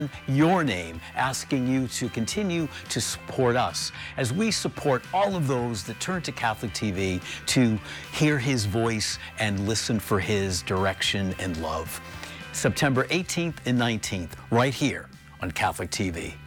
your name, asking you to continue to support us as we support all of those that turn to Catholic TV to hear his voice and listen for his direction and love. September 18th and 19th, right here on Catholic TV.